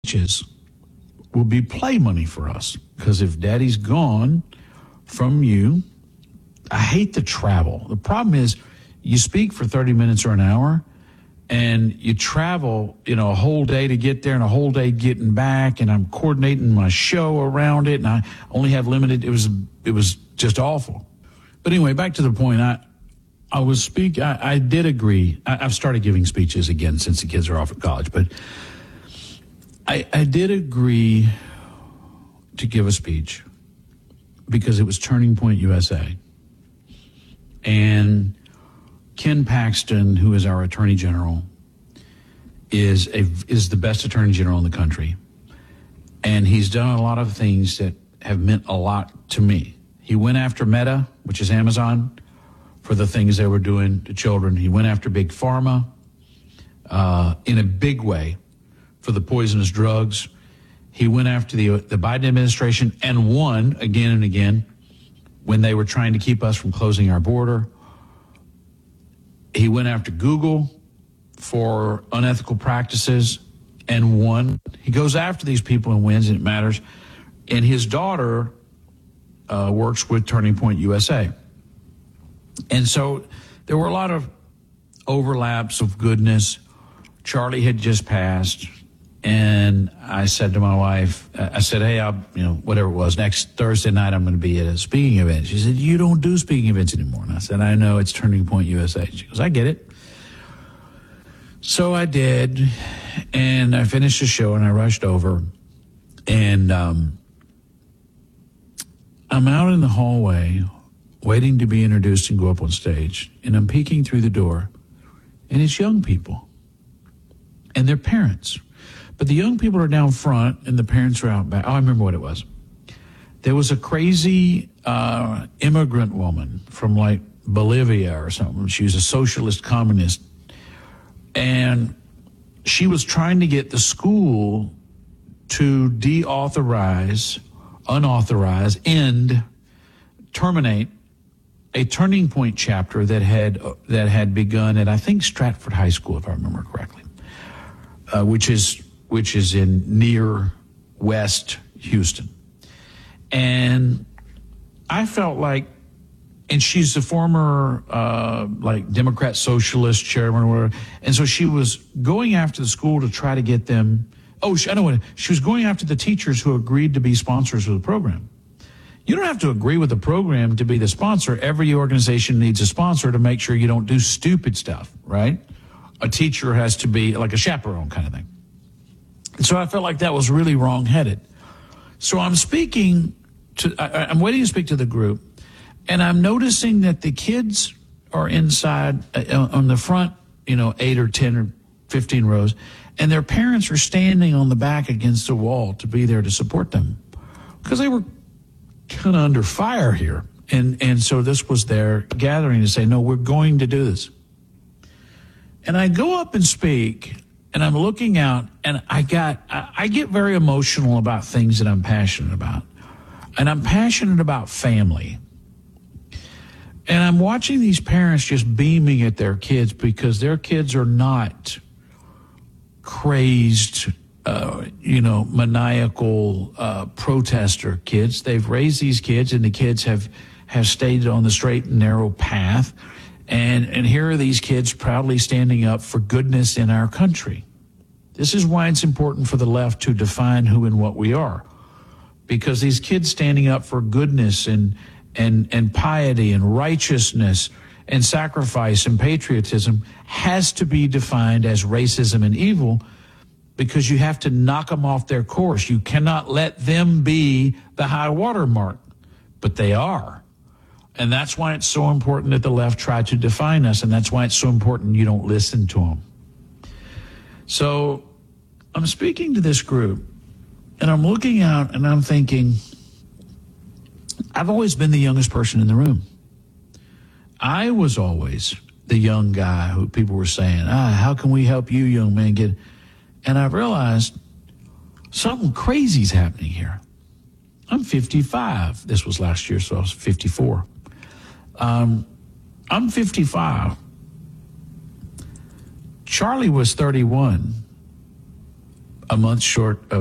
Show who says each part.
Speaker 1: speeches will be play money for us. Because if daddy's gone from you, I hate the travel. The problem is you speak for 30 minutes or an hour and you travel, a whole day to get there and a whole day getting back, and I'm coordinating my show around it, and I only have limited. It was just awful. But anyway, back to the point. I did agree. I've started giving speeches again since the kids are off at college, but I did agree to give a speech because it was Turning Point USA. And Ken Paxton, who is our Attorney General, is the best Attorney General in the country. And he's done a lot of things that have meant a lot to me. He went after Meta, which is Amazon, for the things they were doing to children. He went after Big Pharma in a big way for the poisonous drugs. He went after the Biden administration and won again and again when they were trying to keep us from closing our border. He went after Google for unethical practices and won. He goes after these people and wins, and it matters. And his daughter works with Turning Point USA. And so there were a lot of overlaps of goodness. Charlie had just passed. And I said to my wife, hey, whatever it was, next Thursday night I'm going to be at a speaking event. She said, you don't do speaking events anymore. And I said, I know, it's Turning Point USA. She goes, I get it. So I did, and I finished the show, and I rushed over. And I'm out in the hallway waiting to be introduced and go up on stage. And I'm peeking through the door, and it's young people and their parents. But the young people are down front and the parents are out back. Oh, I remember what it was. There was a crazy immigrant woman from like Bolivia or something. She was a socialist communist. And she was trying to get the school to terminate a Turning Point chapter that had begun at, I think, Stratford High School, if I remember correctly, which is in near West Houston. And I felt like, and she's the former Democrat socialist chairman or whatever, and so she was going after the school to try to get them. She was going after the teachers who agreed to be sponsors of the program. You don't have to agree with the program to be the sponsor. Every organization needs a sponsor to make sure you don't do stupid stuff, right? A teacher has to be like a chaperone kind of thing. And so I felt like that was really wrong-headed. So I'm I'm waiting to speak to the group, and I'm noticing that the kids are inside on the front, 8 or 10 or 15 rows, and their parents are standing on the back against the wall to be there to support them because they were kind of under fire here. And so this was their gathering to say, no, we're going to do this. And I go up and speak, and I'm looking out, and I get very emotional about things that I'm passionate about. And I'm passionate about family. And I'm watching these parents just beaming at their kids because their kids are not crazed, maniacal protester kids. They've raised these kids, and the kids have stayed on the straight and narrow path. And here are these kids proudly standing up for goodness in our country. This is why it's important for the left to define who and what we are. Because these kids standing up for goodness and piety and righteousness and sacrifice and patriotism has to be defined as racism and evil, because you have to knock them off their course. You cannot let them be the high water mark, but they are. And that's why it's so important that the left try to define us, and that's why it's so important you don't listen to them. So I'm speaking to this group, and I'm looking out, and I'm thinking, I've always been the youngest person in the room. I was always the young guy who people were saying, how can we help you, young man, get... And I realized something crazy is happening here. I'm 55. This was last year, so I was 54. I'm 55. Charlie was 31. a month short of